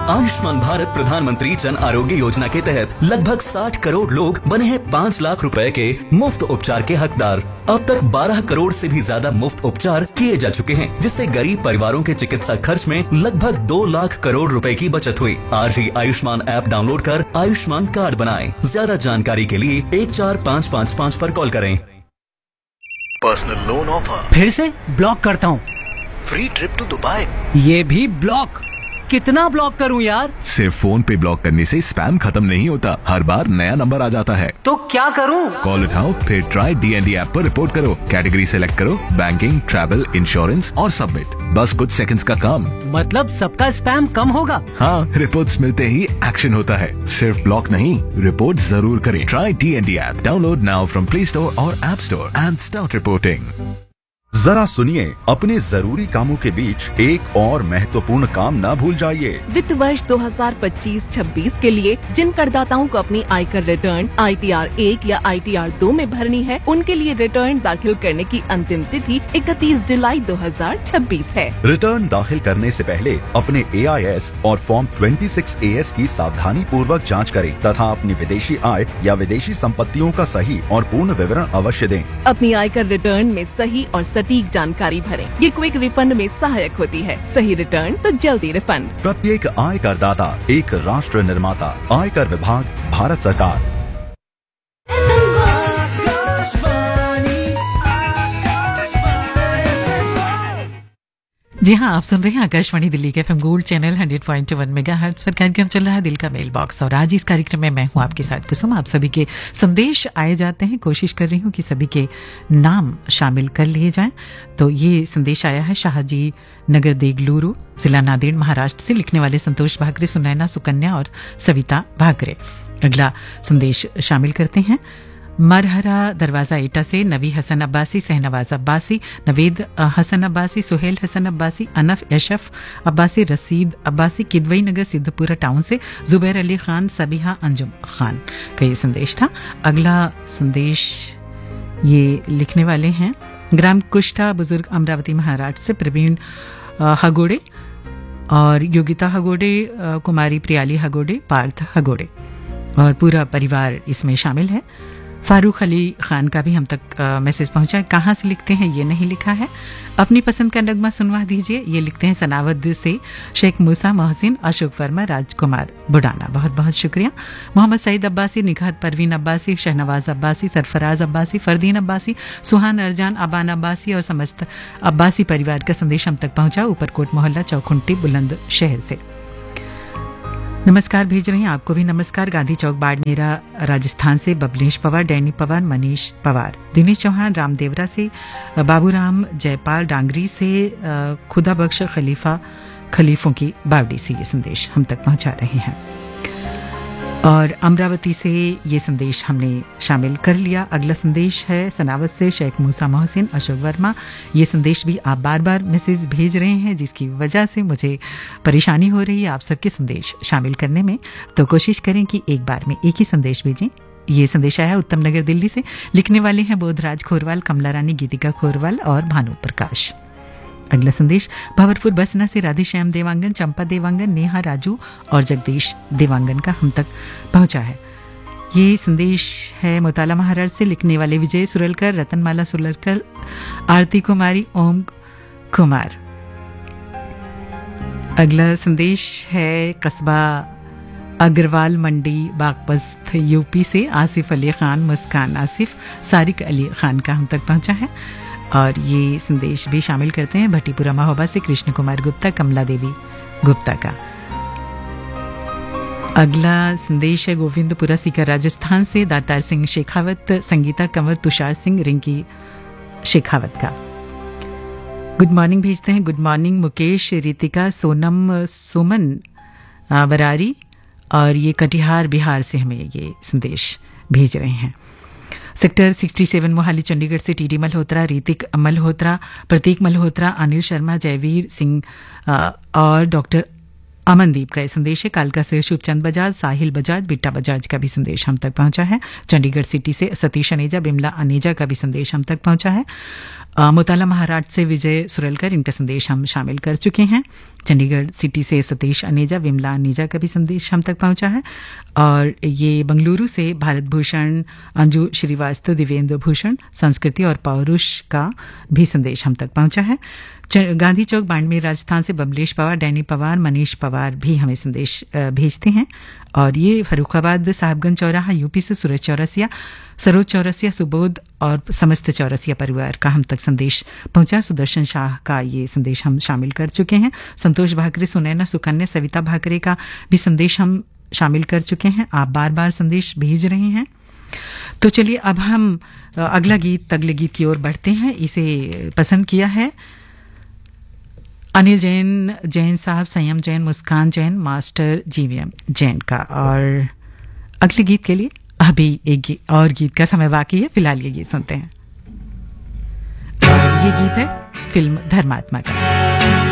आयुष्मान भारत प्रधानमंत्री जन आरोग्य योजना के तहत लगभग 60 करोड़ लोग बने हैं 5 लाख रुपए के मुफ्त उपचार के हकदार। अब तक 12 करोड़ से भी ज्यादा मुफ्त उपचार किए जा चुके हैं, जिससे गरीब परिवारों के चिकित्सा खर्च में लगभग 2 लाख करोड़ रुपए की बचत हुई। आज ही आयुष्मान ऐप डाउनलोड कर आयुष्मान कार्ड बनाएं। ज्यादा जानकारी के लिए 14555 पर कॉल करें। Personal loan offer. फिर से ब्लॉक करता हूँ। Free trip to Dubai. ये भी ब्लॉक। कितना ब्लॉक करूं यार? सिर्फ फोन पे ब्लॉक करने से स्पैम खत्म नहीं होता, हर बार नया नंबर आ जाता है। तो क्या करूं? कॉल उठाओ, फिर ट्राई DND ऐप पर रिपोर्ट करो, कैटेगरी सेलेक्ट करो, बैंकिंग, ट्रैवल, इंश्योरेंस और सबमिट। बस कुछ सेकंड्स का काम। मतलब सबका स्पैम कम होगा? हाँ, रिपोर्ट्स मिलते ही एक्शन होता है। सिर्फ ब्लॉक नहीं, रिपोर्ट जरूर करें। Try DND app, download now from play store और app store and start reporting. जरा सुनिए, अपने जरूरी कामों के बीच एक और महत्वपूर्ण काम न भूल जाइए। वित्त वर्ष 2025-26 के लिए जिन करदाताओं को अपनी आयकर रिटर्न ITR 1 या ITR 2 में भरनी है, उनके लिए रिटर्न दाखिल करने की अंतिम तिथि 31 जुलाई 2026 है। रिटर्न दाखिल करने से पहले अपने AIS और फॉर्म 26AS की सावधानी पूर्वक जाँच करें तथा अपनी विदेशी आय या विदेशी संपत्तियों का सही और पूर्ण विवरण अवश्य दें। अपनी आयकर रिटर्न में सही और सटीक जानकारी भरें। ये क्विक रिफंड में सहायक होती है। सही रिटर्न तो जल्दी रिफंड। प्रत्येक आयकर दाता एक राष्ट्र निर्माता। आयकर विभाग, भारत सरकार। जी हाँ, आप सुन रहे हैं आकाशवाणी दिल्ली के FM गोल्ड चैनल 100.1 मेगाहर्ट्ज पर कार्यक्रम चल रहा है दिल का मेल बॉक्स। और आज इस कार्यक्रम में मैं हूँ आपके साथ कुसुम। आप सभी के संदेश आए जाते हैं, कोशिश कर रही हूँ कि सभी के नाम शामिल कर लिए जाएं। तो ये संदेश आया है शाहजी नगर देगलुरु, जिला नांदेड़, महाराष्ट्र से। लिखने वाले संतोष भाकरे, सुनैना सुकन्या और सविता भाकरे। अगला संदेश शामिल करते हैं मरहरा दरवाजा एटा से नवी हसन अब्बासी, सहनवाज अब्बासी, नवेद हसन अब्बासी, सुहेल हसन अब्बासी, अनफ यशफ अब्बासी, रसीद अब्बासी, किदवई नगर सिद्धपुरा टाउन से जुबैर अली खान, सबिहा अंजुम खान का ये संदेश था। अगला संदेश ये लिखने वाले हैं ग्राम कुष्ठा बुजुर्ग, अमरावती, महाराष्ट्र से प्रवीण हगोड़े और योगिता हगोड़े, कुमारी प्रियाली हगोड़े, पार्थ हगोड़े और पूरा परिवार इसमें शामिल है। फारूक अली खान का भी हम तक मैसेज पहुंचा है। कहाँ से लिखते हैं ये नहीं लिखा है। अपनी पसंद का नगमा सुनवा दीजिए, ये लिखते हैं सनावद से शेख मूसा मोहसिन, अशोक वर्मा, राजकुमार बुडाना। बहुत बहुत शुक्रिया। मोहम्मद सईद अब्बासी, निखात परवीन अब्बासी, शहनवाज अब्बासी, सरफराज अब्बासी, फरदीन अब्बासी, सुहान अरजान, अबान अब्बासी और समस्त अब्बासी परिवार का संदेश हम तक पहुंचा। ऊपरकोट मोहल्ला, चौखुंटी, बुलंद शहर से नमस्कार भेज रहे हैं। आपको भी नमस्कार। गांधी चौक, बाड़मेरा, राजस्थान से बबलेश पवार, डैनी पवार, मनीष पवार, दिनेश चौहान, रामदेवरा से, बाबूराम जयपाल डांगरी से, खुदा बख्श खलीफों की बावड़ी से ये संदेश हम तक पहुंचा रहे हैं। और अमरावती से ये संदेश हमने शामिल कर लिया। अगला संदेश है सनावत से शेख मूसा मोहसिन, अशोक वर्मा। ये संदेश भी आप बार बार मैसेज भेज रहे हैं, जिसकी वजह से मुझे परेशानी हो रही है आप सबके संदेश शामिल करने में। तो कोशिश करें कि एक बार में एक ही संदेश भेजें। ये संदेश आया उत्तम नगर दिल्ली से। लिखने वाले हैं बोधराज खोरवाल, कमला रानी, गीतिका खोरवाल और भानु प्रकाश। अगला संदेश भंवरपुर बसना से राधेश्याम देवांगन, चंपा देवांगन, नेहा राजू और जगदीश देवांगन का हम तक पहुंचा है। ये संदेश है मोताला महाराष्ट्र से। लिखने वाले विजय सुरलकर, रतनमाला सुरलकर, आरती कुमारी, ओम कुमार। अगला संदेश है कस्बा अग्रवाल मंडी, बागपत, यूपी से आसिफ अली खान, मुस्कान आसिफ, सारिक अली खान का हम तक पहुंचा है। और ये संदेश भी शामिल करते हैं भट्टीपुरा महोबा से कृष्ण कुमार गुप्ता, कमला देवी गुप्ता का। अगला संदेश है गोविंदपुरा सीकर, राजस्थान से दातार सिंह शेखावत, संगीता कंवर, तुषार सिंह, रिंकी शेखावत का। गुड मॉर्निंग भेजते हैं। गुड मॉर्निंग मुकेश, रितिका, सोनम, सुमन बरारी और ये कटिहार बिहार से हमें ये संदेश भेज रहे हैं। सेक्टर 67 मोहाली चंडीगढ़ से टीडी मल्होत्रा, रीतिक मल्होत्रा, प्रतीक मल्होत्रा, अनिल शर्मा, जयवीर सिंह और डॉक्टर अमनदीप का ये संदेश है। कालका से शुभचंद बजाज, साहिल बजाज, बिट्टा बजाज का भी संदेश हम तक पहुंचा है। चंडीगढ़ सिटी से सतीश अनेजा, बिमला अनेजा का भी संदेश हम तक पहुंचा है। मुताला महाराज से विजय सुरलकर, इनका संदेश हम शामिल कर चुके हैं। चंडीगढ़ सिटी से सतीश अनेजा, विमला अनेजा का भी संदेश हम तक पहुंचा है। और ये बंगलुरु से भारत भूषण, अंजू श्रीवास्तव, दिव्येंद्र भूषण, संस्कृति और पौरुष का भी संदेश हम तक पहुंचा है। गांधी चौक बाड़मेर राजस्थान से बबलेश पवार, डैनी पवार, मनीष पवार भी हमें संदेश भेजते हैं। और ये फर्रुखाबाद साहबगंज चौराहा यूपी से सूरज चौरसिया, सरोज चौरसिया, सुबोध और समस्त चौरसिया परिवार का हम तक संदेश पहुंचा। सुदर्शन शाह का ये संदेश हम शामिल कर चुके हैं। संतोष भाकरे, सुनैना, सुकन्या, सविता भाकरे का भी संदेश हम शामिल कर चुके हैं। आप बार बार संदेश भेज रहे हैं। तो चलिए अब हम अगले गीत की ओर बढ़ते हैं। इसे पसंद किया है अनिल जैन साहब, संयम जैन, मुस्कान जैन, मास्टर जीवीएम जैन का। और अगले गीत के लिए अभी एक और गीत का समय बाकी है। फिलहाल ये गीत सुनते हैं। और ये गीत है फिल्म धर्मात्मा का।